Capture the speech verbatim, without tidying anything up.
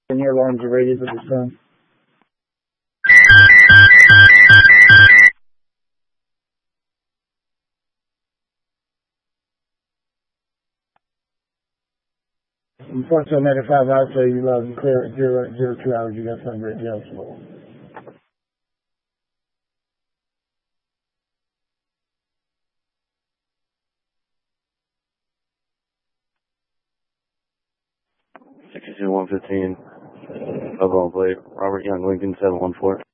And your alarms are rated for the sun. Unfortunately, ninety-five hours, so you love clear at zero, zero two hours. You got something great eligible. sixty-two one fifteen. Up on plate. Robert Young, Lincoln seven one four.